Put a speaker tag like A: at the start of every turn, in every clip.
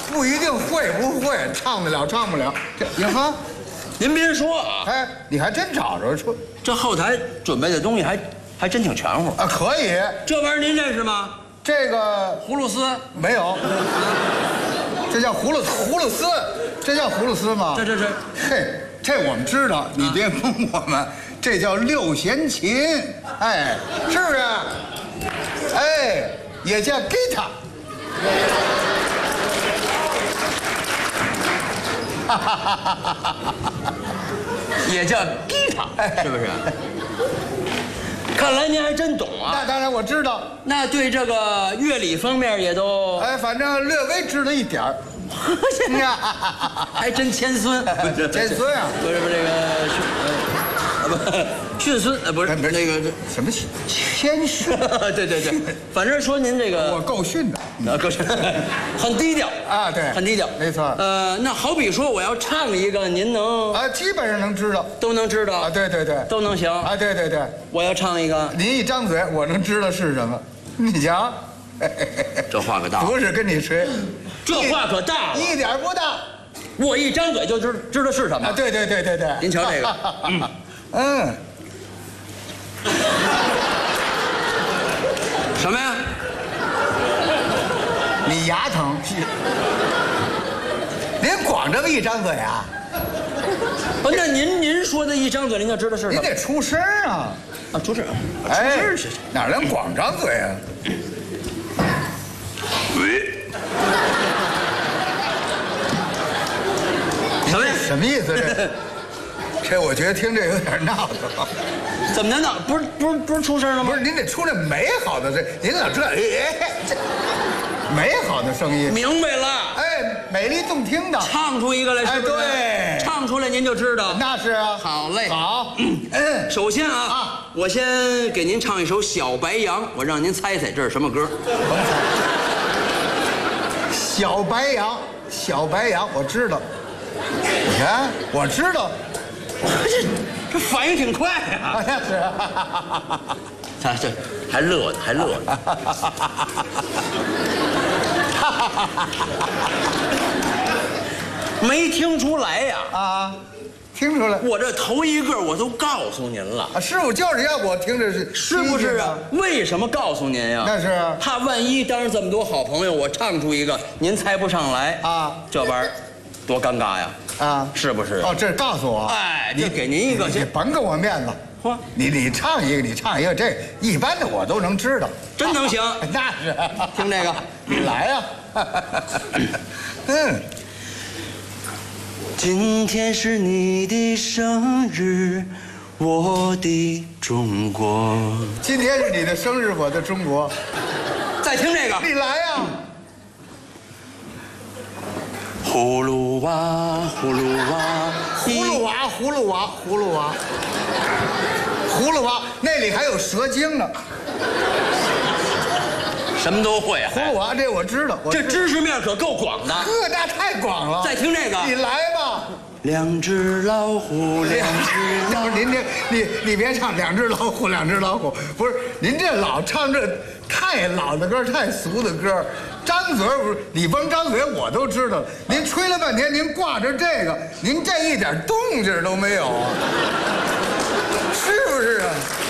A: 不一定会不会，唱得了唱不了。这呀哈，
B: 您别说啊，
A: 哎，你还真找着说
B: 这后台准备的东西还真挺全乎
A: 啊，可以。
B: 这玩意儿您认识吗？
A: 这个
B: 葫芦丝
A: 没有，这叫葫芦丝，这叫葫芦丝吗？
B: 这，
A: 嘿，这我们知道，你别蒙我们，这叫六弦琴，哎，是不是？哎，也叫 guitar。
B: 也叫吉他，是不是？看来您还真懂啊。
A: 那当然我知道，
B: 那对这个乐理方面也都，
A: 哎，反正略微知道一点儿。
B: 还真谦孙，
A: 谦孙啊，
B: 不是这个逊孙，不是那个
A: 什么谦逊？
B: 对，反正说您这个
A: 我够逊的，
B: 够逊，很低调
A: 啊，对，
B: 很低调，
A: 没错。
B: 那好比说我要唱一个，您能
A: 啊，基本上能知道，
B: 都能知道
A: 啊，对，
B: 都能行
A: 啊，对，
B: 我要唱一个，
A: 您一张嘴，我能知道是什么，你瞧，
B: 这话可大，
A: 不是跟你吹，
B: 这话可大了，
A: 一点不大，
B: 我一张嘴就知道是什么
A: 啊，对，
B: 您瞧这个，什么呀？
A: 你牙疼？您光这么一张嘴啊？
B: 不，那您说的一张嘴，您就知道是什么？
A: 您得出声啊！
B: 啊，出声，
A: 哎，
B: 出声
A: 哪能光张嘴啊？
B: 什么呀？
A: 什么意思这？这我觉得听这有点闹腾。
B: 怎么的呢？不是出声了吗？
A: 不是，您得出来美好的这，您老这美好的声音。
B: 明白了。
A: 哎，美丽动听的。
B: 唱出一个来，是不是？
A: 对，
B: 唱出来您就知道。
A: 那是啊。
B: 好嘞。
A: 好。
B: 首先啊，我先给您唱一首《小白杨》，我让您猜猜这是什么歌。
A: 小白杨，小白杨，我知道。你看，我知道。
B: 这反应挺快呀！
A: 是。
B: 他这还乐呢。没听出来呀？
A: 啊，听出来。
B: 我这头一个我都告诉您了。
A: 啊，师傅就是要我听着
B: 是不是啊？为什么告诉您呀？
A: 那是
B: 怕万一当着这么多好朋友，我唱出一个您猜不上来
A: 啊，
B: 这玩意儿多尴尬呀！啊，是不是？
A: 哦，这告诉我。
B: 哎，你给您一个，
A: 你甭给我面子。嚯，你唱一个，这一般的我都能知道，
B: 真能行。
A: 那是，
B: 听这个，
A: 你来呀。
B: 今天是你的生日，我的中国。
A: 今天是你的生日，我的中国。
B: 再听这个，
A: 你来呀。
B: 葫芦娃，葫芦娃，
A: 葫芦娃，葫芦娃，葫芦娃，葫芦娃，那里还有蛇精呢。
B: 什么都会啊！
A: 葫芦娃这我知道，
B: 这知识面可够广的。
A: 呵，那太广了。
B: 再听这个，
A: 你来吧。
B: 两只老虎，两只老虎。
A: 您你别唱两只老虎，两只老虎，不是您这老唱这太老的歌，太俗的歌，张嘴不是你甭张嘴我都知道。您吹了半天，您挂着这个，您这一点动静都没有啊，是不是啊？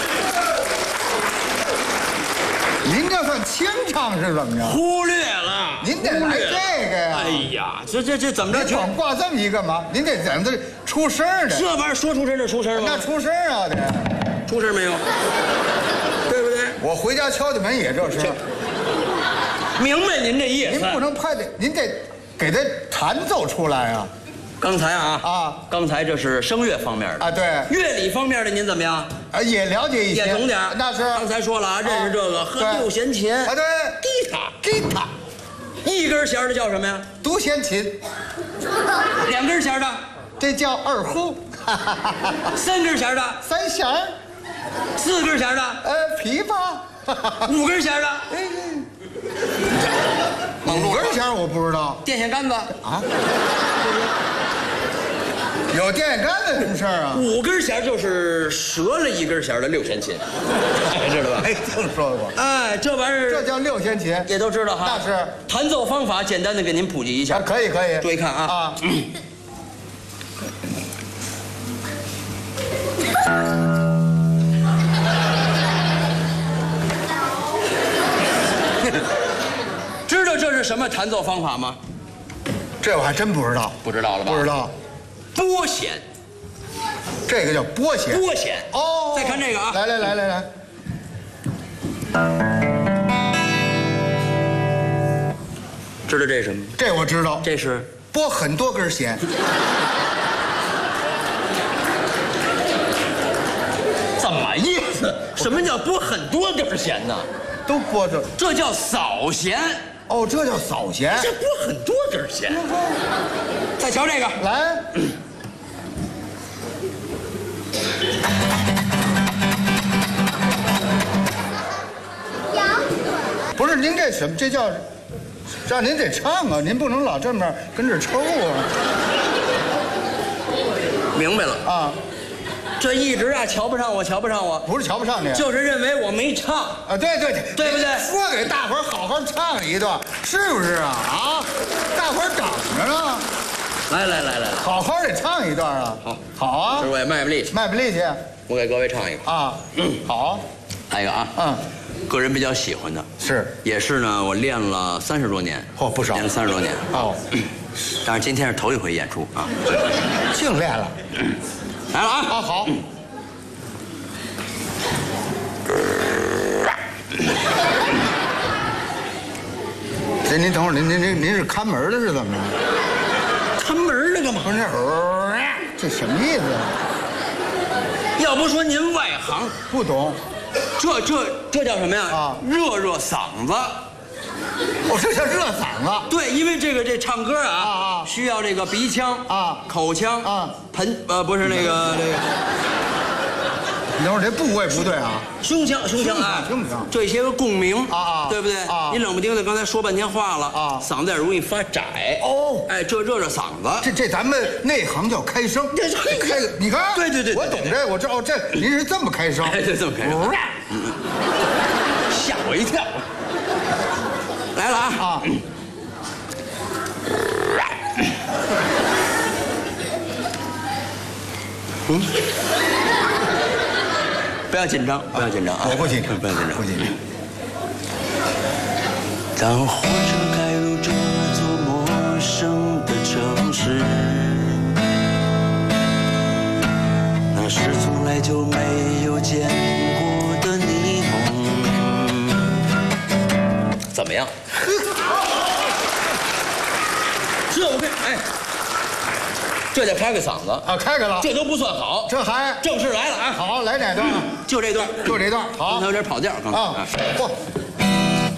A: 您这算清唱是怎么着？
B: 忽略了，
A: 您得来这个呀！
B: 哎呀，这怎么着？
A: 你光挂这么一干嘛？您得咱这出声的。
B: 这玩意儿说出声就出声吗？
A: 那出声啊得，
B: 出声没有？对不对？
A: 我回家敲的门也这声。
B: 明白您这意思。
A: 您不能拍的，您得给他弹奏出来啊！
B: 刚才刚才这是声乐方面的
A: 啊，对，
B: 乐理方面的您怎么样？
A: 啊，也了解一些，
B: 也懂点。
A: 那是
B: 刚才说了啊，认识这个和六弦琴
A: 啊，对，
B: 吉他，一根弦的叫什么呀？
A: 独弦琴。
B: 两根弦的，
A: 这叫二胡。
B: 三根弦的，
A: 三弦。
B: 四根弦的，
A: 琵琶。
B: 五根弦的，
A: 五根弦我不知道。
B: 电线杆子
A: 啊。 有电线杆子什么事儿啊
B: ？5根弦就是折了1根弦的6弦琴，知道吧？
A: 没听说过。
B: 哎，这玩意儿
A: 这叫6弦琴，
B: 也都知道哈。
A: 那是
B: 弹奏方法，简单的给您普及一下。
A: 可以可以。
B: 注意看啊啊！知道这是什么弹奏方法吗？
A: 这我还真不知道。
B: 不知道了吧？
A: 不知道。
B: 拨弦，
A: 这个叫拨弦。
B: 拨弦
A: 哦。
B: 再看这个啊！
A: 来。
B: 知道这是什么？
A: 这我知道。
B: 这是
A: 拨很多根弦。
B: 怎么意思？什么叫拨很多根弦呢？
A: 都拨着。
B: 这叫扫弦。
A: 哦，这叫扫弦。
B: 这拨很多根弦。再瞧这个，
A: 来。不是您这什么？这叫让您得唱啊！您不能老这么跟这抽啊！
B: 明白了
A: 啊！
B: 这一直啊瞧不上我，
A: 不是瞧不上你，
B: 就是认为我没唱
A: 啊！对
B: 不对？
A: 说给大伙儿好好唱一段，是不是啊？啊！大伙儿等着呢。
B: 来，
A: 好好得唱一段啊！好啊！
B: 这我也卖力气，我给各位唱一个
A: 啊！好，
B: 来一个啊！个人比较喜欢的，也是呢，我练了30多年，
A: 不少，
B: 练了30多年
A: 哦。
B: 但是今天是头一回演出啊，
A: 净练了，
B: 来了啊！
A: 好。这您等会儿，您是看门的是怎么着？
B: 看门的干嘛？
A: 不是这什么意思啊？
B: 要不说您外行，
A: 不懂。
B: 这叫什么呀？
A: 啊，
B: 热嗓子。
A: 哦，这叫热嗓子。
B: 对，因为这唱歌啊，需要这个鼻腔
A: 啊、
B: 口腔
A: 啊、
B: 不是那个。
A: 你等会儿这部位不对啊，
B: 胸腔啊，这些个共鸣
A: 啊，
B: 对不对？你冷不丁的刚才说半天话了啊，嗓子也容易发窄
A: 哦。
B: 哎，这热嗓子，
A: 这咱们内行叫开声，开，你看，
B: 对，
A: 我懂这，我知道这您是这么开声，
B: 对，这么开声，吓我一跳。来了啊！不要紧张啊！
A: 我不紧张，
B: 不要紧张，
A: 不紧张。
B: 当火车开入这座陌生的城市，那是从来就没有见过的霓虹。怎么样？这我看，哎，这叫开个嗓子
A: 啊，开开了，
B: 这都不算好，
A: 这还
B: 正式来了啊！
A: 好，来哪段？
B: 就这段，
A: 好，
B: 刚才有点跑调，刚才
A: 啊，嚯！